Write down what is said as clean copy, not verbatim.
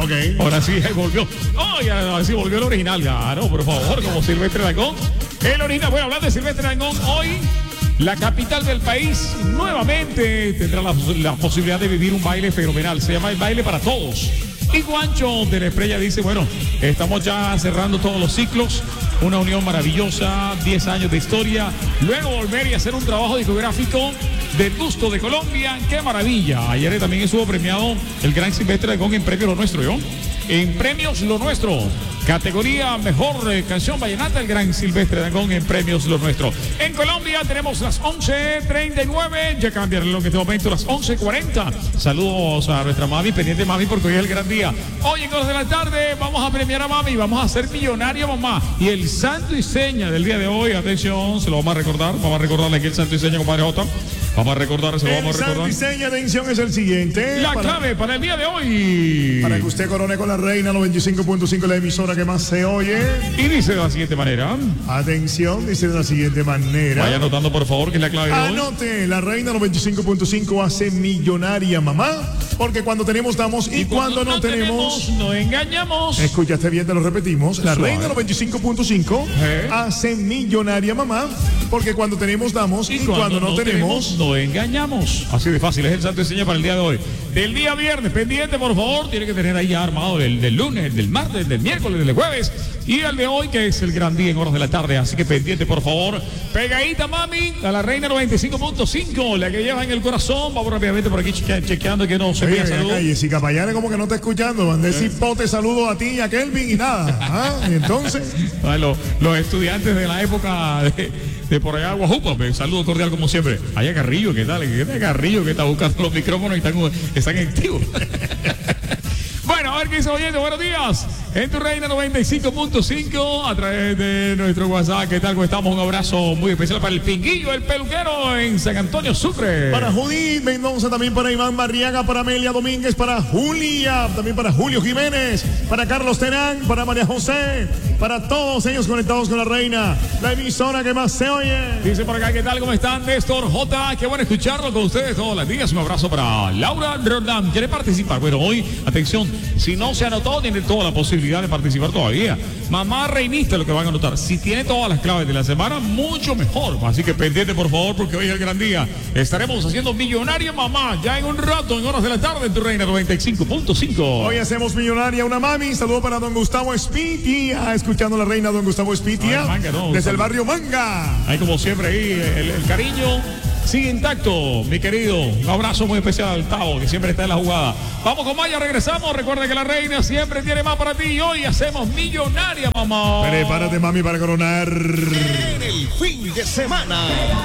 Ok. Ahora sí, volvió. Oh, ya, ahora sí volvió el original. Claro, por favor, como Silvestre Dangond. El original, bueno, hablando de Silvestre Dangond, hoy la capital del país nuevamente tendrá la posibilidad de vivir un baile fenomenal. Se llama el baile para todos. Y Juancho de la Estrella dice, bueno, estamos ya cerrando todos los ciclos, una unión maravillosa, 10 años de historia, luego volver y hacer un trabajo discográfico del gusto de Colombia, qué maravilla. Ayer también estuvo premiado el gran Silvestre Dangond en Premios Lo Nuestro, ¿yo? En Premios Lo Nuestro, categoría Mejor Canción Vallenata, el gran Silvestre Dangond en Premios Lo Nuestro. En Colombia tenemos las 11:39, ya cambia el reloj en este momento, las 11:40. Saludos a nuestra mami, pendiente mami, porque hoy es el gran día. Hoy en horas de la tarde vamos a premiar a mami, vamos a hacer millonaria mamá. Y el santo y seña del día de hoy, atención, se lo vamos a recordarle aquí el santo y seña, compadre Jota. Vamos a recordar, se lo vamos a recordar. El santo y seña, atención, es el siguiente. La clave para el día de hoy. Para que usted corone con la Reina 95.5, la emisora que más se oye. Y dice de la siguiente manera. Atención, dice de la siguiente manera. Vaya anotando, por favor, que es la clave de hoy. Anote, la Reina 95.5 hace millonaria mamá, porque cuando tenemos damos y cuando no tenemos no engañamos. Escuchaste bien, te lo repetimos. La Suave. Reina 95.5 hace millonaria mamá, porque cuando tenemos damos y cuando no tenemos no engañamos. Así de fácil es el santo y seña para el día de hoy. Del día viernes, pendiente, por favor, tiene que tener ahí ya armado del lunes, del martes, del miércoles, del jueves y el de hoy, que es el gran día en horas de la tarde. Así que pendiente, por favor. Pegadita, mami, a la Reina 95.5, la que lleva en el corazón. Vamos rápidamente por aquí chequeando que no se vea salud. Jessica Payane como que no está escuchando. Mandé cipote saludos a ti y a Kelvin y nada. Entonces. Los estudiantes de la época de por allá, Guajupa, saludo cordial como siempre. Allá Carrillo, ¿qué tal? ¿Qué tal Carrillo que está buscando los micrófonos y están activos? Bueno, a ver qué dice oyente, buenos días. En tu Reina 95.5 a través de nuestro WhatsApp. ¿Qué tal? ¿Cómo estamos? Un abrazo muy especial para el Pinguillo, el peluquero en San Antonio Sucre. Para Judith Mendoza, también para Iván Barriaga, para Amelia Domínguez, para Julia, también para Julio Jiménez, para Carlos Terán, para María José, para todos ellos conectados con la Reina, la emisora que más se oye. Dice por acá, ¿qué tal? ¿Cómo están? Néstor J, qué bueno escucharlo con ustedes todos los días. Un abrazo para Laura Roldán. ¿Quiere participar? Bueno, hoy, atención, si no se anotó, tiene toda la posibilidad de participar todavía. Mamá Reinista, lo que van a anotar. Si tiene todas las claves de la semana, mucho mejor. Así que pendiente, por favor, porque hoy es el gran día. Estaremos haciendo millonaria mamá ya en un rato, en horas de la tarde, en tu Reina 95.5. Hoy hacemos millonaria una mami. Saludo para don Gustavo Espitia, escuchando la Reina, don Gustavo Espitia, desde el barrio Manga. Ahí como siempre, ahí el cariño sigue intacto, mi querido. Un abrazo muy especial al Tavo, que siempre está en la jugada. Vamos con Maya, regresamos. Recuerda que la Reina siempre tiene más para ti y hoy hacemos millonaria, mamá. Prepárate, mami, para coronar en el fin de semana.